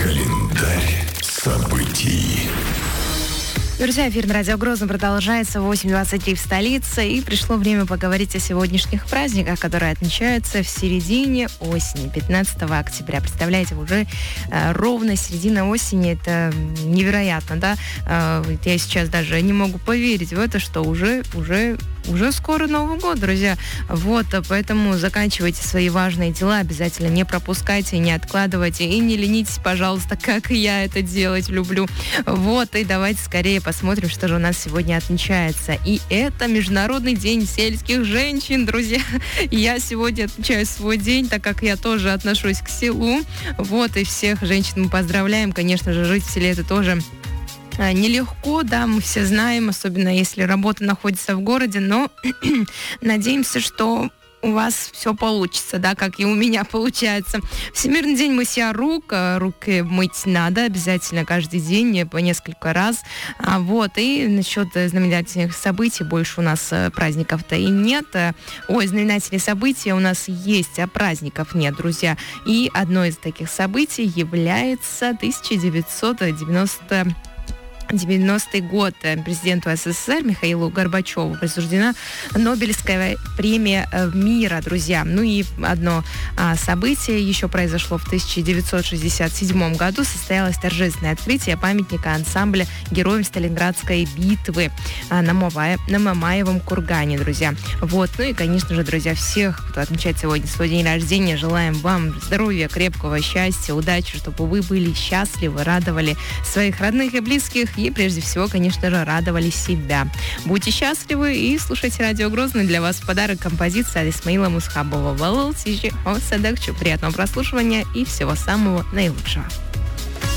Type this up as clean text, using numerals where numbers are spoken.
Календарь событий. Друзья, эфир на Радио Грозный продолжается, 8:23 в столице, и пришло время поговорить о сегодняшних праздниках, которые отмечаются в середине осени, 15 октября. Представляете, уже ровно середина осени, это невероятно, да? Я сейчас даже не могу поверить в это, что уже скоро Новый год, друзья. Вот, поэтому заканчивайте свои важные дела, обязательно не пропускайте, не откладывайте и не ленитесь, пожалуйста, как и я это делать люблю. Вот, и давайте скорее посмотрим, что же у нас сегодня отмечается. И это Международный день сельских женщин, друзья. Я сегодня отмечаю свой день, так как я тоже отношусь к селу. Вот, и всех женщин мы поздравляем. Конечно же, жить в селе это тоже нелегко, да, мы все знаем, особенно если работа находится в городе, но надеемся, что у вас все получится, да, как и у меня получается. Всемирный день мытья рук. Руки мыть надо обязательно каждый день, по несколько раз. Вот, и насчет знаменательных событий больше у нас праздников-то и нет. Знаменательные события у нас есть, а праздников нет, друзья. И одно из таких событий является 1990 год. Президенту СССР Михаилу Горбачеву присуждена Нобелевская премия мира, друзья. Ну и одно событие еще произошло в 1967 году. Состоялось торжественное открытие памятника ансамбля героям Сталинградской битвы на Мамаевом кургане, друзья. Вот. Ну и, конечно же, друзья, всех, кто отмечает сегодня свой день рождения, желаем вам здоровья, крепкого счастья, удачи, чтобы вы были счастливы, радовали своих родных и близких, и прежде всего, конечно же, радовали себя. Будьте счастливы и слушайте Радио Грозный. Для вас в подарок композиция от Исмаила Мусхабова. Приятного прослушивания и всего самого наилучшего.